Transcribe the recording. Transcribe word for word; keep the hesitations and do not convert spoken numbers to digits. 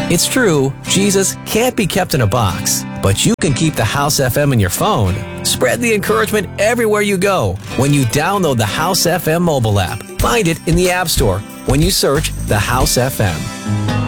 It's true, Jesus can't be kept in a box, but you can keep the House F M in your phone. Spread the encouragement everywhere you go when you download the House F M mobile app. Find it in the App Store when you search the House F M.